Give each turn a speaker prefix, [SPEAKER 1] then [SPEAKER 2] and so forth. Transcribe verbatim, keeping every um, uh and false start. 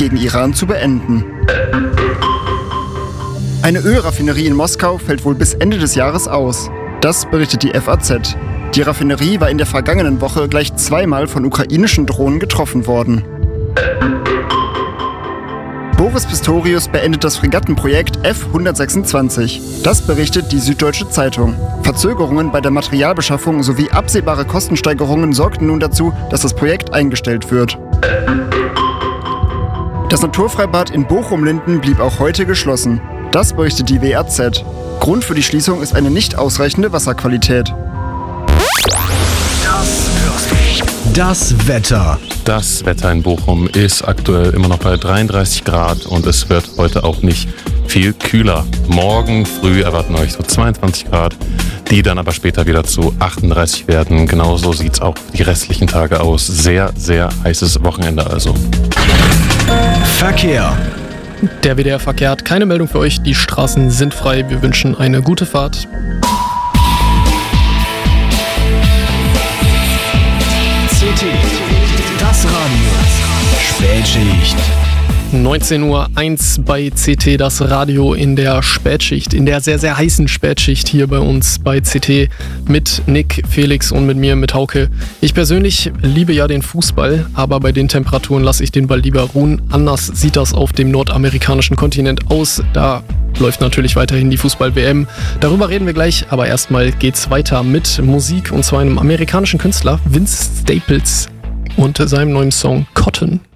[SPEAKER 1] gegen Iran zu beenden. Eine Ölraffinerie in Moskau fällt wohl bis Ende des Jahres aus. Das berichtet die F A Z. Die Raffinerie war in der vergangenen Woche gleich zweimal von ukrainischen Drohnen getroffen worden. Boris Pistorius beendet das Fregattenprojekt F hundertsechsundzwanzig. Das berichtet die Süddeutsche Zeitung. Verzögerungen bei der Materialbeschaffung sowie absehbare Kostensteigerungen sorgten nun dazu, dass das Projekt eingestellt wird. Das Naturfreibad in Bochum-Linden blieb auch heute geschlossen. Das berichtet die W A Z. Grund für die Schließung ist eine nicht ausreichende Wasserqualität.
[SPEAKER 2] Das Wetter.
[SPEAKER 3] Das Wetter in Bochum ist aktuell immer noch bei dreiunddreißig Grad und es wird heute auch nicht viel kühler. Morgen früh erwarten euch so zweiundzwanzig Grad, die dann aber später wieder zu achtunddreißig werden. Genauso sieht es auch die restlichen Tage aus. Sehr, sehr heißes Wochenende also.
[SPEAKER 2] Verkehr.
[SPEAKER 4] Der W D R-Verkehr hat keine Meldung für euch. Die Straßen sind frei. Wir wünschen eine gute Fahrt.
[SPEAKER 2] C T, das Radio. Spätschicht.
[SPEAKER 4] neunzehn Uhr eins bei C T, das Radio in der Spätschicht, in der sehr, sehr heißen Spätschicht hier bei uns bei C T mit Nick, Felix und mit mir, mit Hauke. Ich persönlich liebe ja den Fußball, aber bei den Temperaturen lasse ich den Ball lieber ruhen. Anders sieht das auf dem nordamerikanischen Kontinent aus. Da läuft natürlich weiterhin die Fußball-W M. Darüber reden wir gleich, aber erstmal geht's weiter mit Musik und zwar einem amerikanischen Künstler, Vince Staples, und seinem neuen Song Cotton.